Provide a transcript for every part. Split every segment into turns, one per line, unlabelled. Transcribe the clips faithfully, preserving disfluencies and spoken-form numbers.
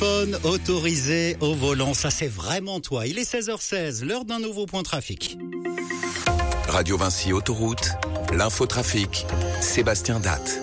Téléphone autorisé au volant, ça c'est vraiment toi. Il est seize heures seize, l'heure d'un nouveau point trafic.
Radio Vinci Autoroute, l'infotrafic, Sébastien Datte.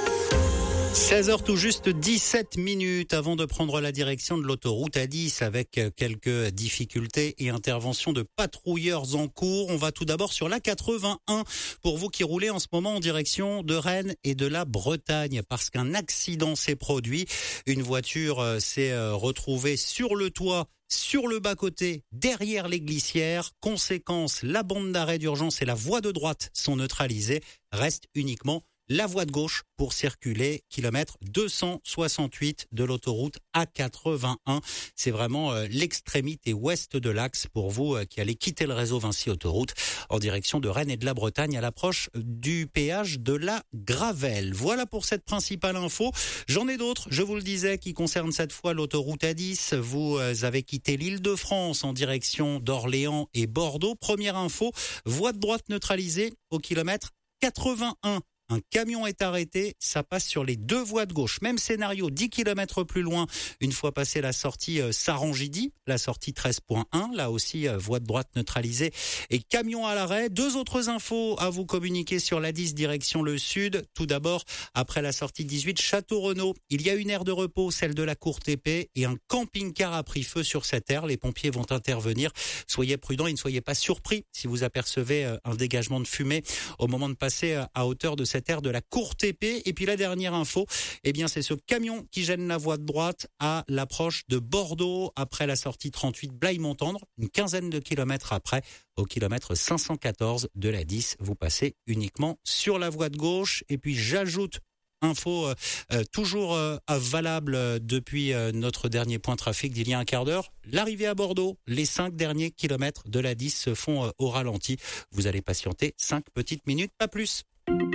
seize heures tout juste dix-sept minutes avant de prendre la direction de l'autoroute A dix avec quelques difficultés et interventions de patrouilleurs en cours. On va tout d'abord sur l'A quatre-vingt-un pour vous qui roulez en ce moment en direction de Rennes et de la Bretagne parce qu'un accident s'est produit. Une voiture s'est retrouvée sur le toit, sur le bas-côté, derrière les glissières. Conséquence, la bande d'arrêt d'urgence et la voie de droite sont neutralisées. Reste uniquement la voie de gauche pour circuler, kilomètre deux cent soixante-huit de l'autoroute A quatre-vingt-un. C'est vraiment euh, l'extrémité ouest de l'axe pour vous euh, qui allez quitter le réseau Vinci Autoroute en direction de Rennes et de la Bretagne à l'approche du péage de la Gravelle. Voilà pour cette principale info. J'en ai d'autres, je vous le disais, qui concernent cette fois l'autoroute A dix. Vous euh, avez quitté l'Île-de-France en direction d'Orléans et Bordeaux. Première info, voie de droite neutralisée au kilomètre quatre-vingt-un. Un camion est arrêté, ça passe sur les deux voies de gauche. Même scénario, dix kilomètres plus loin, une fois passé la sortie euh, Sarangidi, la sortie treize point un, là aussi euh, voie de droite neutralisée et camion à l'arrêt. Deux autres infos à vous communiquer sur l'A dix direction le sud. Tout d'abord, après la sortie dix-huit Château-Renaud, il y a une aire de repos, celle de la Courte Épée, et un camping-car a pris feu sur cette aire. Les pompiers vont intervenir. Soyez prudents et ne soyez pas surpris si vous apercevez euh, un dégagement de fumée au moment de passer euh, à hauteur de cette aire de la Courte Épée. Et puis la dernière info, eh bien c'est ce camion qui gêne la voie de droite à l'approche de Bordeaux après la sortie trente-huit Blaye-Montendre, une quinzaine de kilomètres après, au kilomètre cinq cent quatorze de la dix. Vous passez uniquement sur la voie de gauche. Et puis j'ajoute info euh, euh, toujours euh, valable euh, depuis euh, notre dernier point trafic d'il y a un quart d'heure. L'arrivée à Bordeaux, les cinq derniers kilomètres de la dix se font euh, au ralenti. Vous allez patienter cinq petites minutes, pas plus.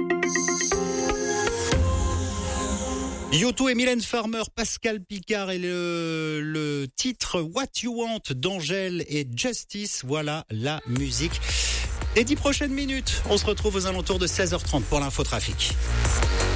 U deux et Mylène Farmer, Pascal Picard et le, le titre What You Want d'Angèle et Justice. Voilà la musique. Et dix prochaines minutes, on se retrouve aux alentours de seize heures trente pour l'infotrafic.